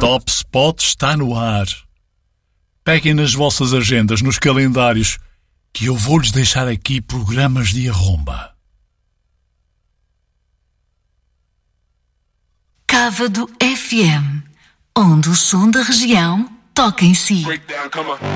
Top Spot está no ar. Peguem nas vossas agendas, nos calendários, que eu vou-lhes deixar aqui programas de arromba. Cávado FM, onde o som da região toca em si.